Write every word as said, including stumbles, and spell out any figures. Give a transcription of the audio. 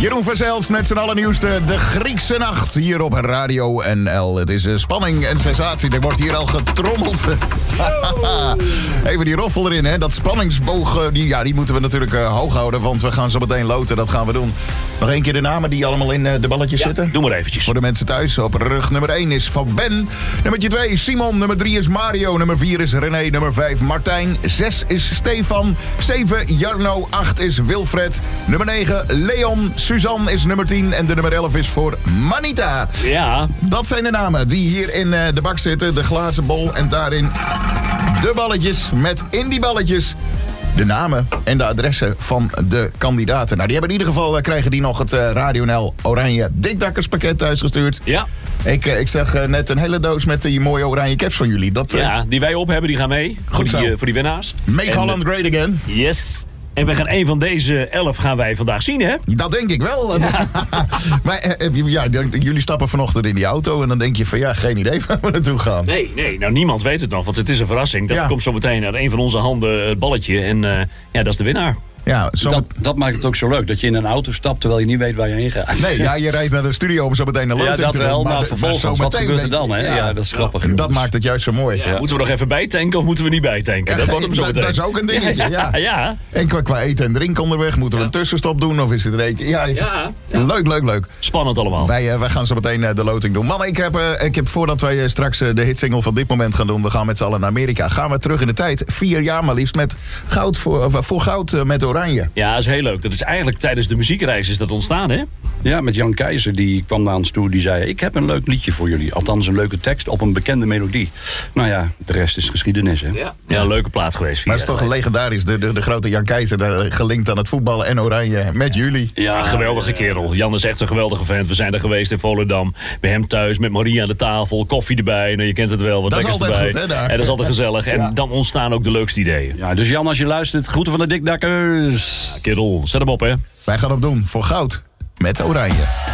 Jeroen Verzels met zijn allernieuwste De Griekse Nacht hier op Radio N L. Het is uh, spanning en sensatie. Er wordt hier al getrommeld. Even die roffel erin, hè. Dat spanningsboog, uh, die, ja, die moeten we natuurlijk uh, hoog houden. Want we gaan zo meteen loten, dat gaan we doen. Nog één keer de namen die allemaal in uh, de balletjes ja, zitten. Doe maar eventjes. Voor de mensen thuis. Op rug nummer één is Van Ben. Nummer twee is Simon. Nummer drie is Mario. Nummer vier is René. Nummer vijf Martijn. zes is Stefan. zeven Jarno. acht is Wilfred. Nummer negen Leon. Suzanne is nummer tien. En de nummer elf is voor Manita. Ja. Dat zijn de namen die hier in uh, de bak zitten. De glazen bol. En daarin de balletjes. Met in die balletjes de namen en de adressen van de kandidaten. Nou, die hebben in ieder geval, uh, krijgen die nog het uh, Radio N L Oranje Dikdakkerspakket thuisgestuurd. Ja. Ik, uh, ik zag uh, net een hele doos met die mooie oranje caps van jullie. Dat, uh, Ja, die wij op hebben, die gaan mee. Voor die, uh, voor die winnaars. Make en, Holland Great Again. Yes. En we gaan een van deze elf gaan wij vandaag zien, hè? Dat denk ik wel. Ja. Maar uh, ja, jullie stappen vanochtend in die auto en dan denk je van ja, geen idee waar we naartoe gaan. Nee, nee, nou niemand weet het nog, want het is een verrassing. Dat ja. komt zo meteen uit een van onze handen het balletje en uh, ja, dat is de winnaar. Ja, zo dat, dat maakt het ook zo leuk, dat je in een auto stapt terwijl je niet weet waar je heen gaat. Nee, ja, je rijdt naar de studio om zo meteen een loting ja, dat te doen. wel, maar, maar de, vervolgens, wat gebeurt er dan? Hè? Ja. ja, dat is grappig. En dat maakt het juist zo mooi. Ja, ja. Moeten we nog even bijtanken of moeten we niet bijtanken? Ja, dat wordt hem zo meteen. Dat is ook een dingetje, ja. ja. ja. En qua, qua eten en drinken onderweg, moeten we ja. een tussenstop doen of is het er een keer? Ja, ja, ja. Leuk, leuk, leuk. Spannend allemaal. Wij, uh, wij gaan zo meteen uh, de loting doen. Man, ik heb, uh, ik heb voordat wij uh, straks uh, de hitsingle van dit moment gaan doen, we gaan met z'n allen naar Amerika. Gaan we terug in de tijd, vier jaar maar liefst, met goud voor, uh, voor goud uh, met oranje. Ja, dat is heel leuk. Dat is eigenlijk tijdens de muziekreis is dat ontstaan, hè? Ja, met Jan Keizer, die kwam naar ons toe, die zei, ik heb een leuk liedje voor jullie. Althans een leuke tekst op een bekende melodie. Nou ja, de rest is geschiedenis, hè? Ja, ja een leuke plaat geweest. Maar het is toch legendarisch, de, de, de grote Jan Keizer, de, gelinkt aan het voetballen en oranje, met jullie. Ja, een geweldige ja. kerel. Jan is echt een geweldige vent. We zijn er geweest in Volendam, bij hem thuis, met Marie aan de tafel, koffie erbij. Nou, je kent het wel, wat lekkers erbij. Goed, hè, daar. En dat is altijd gezellig. En ja. dan ontstaan ook de leukste ideeën. Ja, dus Jan, als je luistert, groeten van de Dikdakkers. Ja, kerel, zet hem op, hè. Wij gaan op doen voor goud met oranje.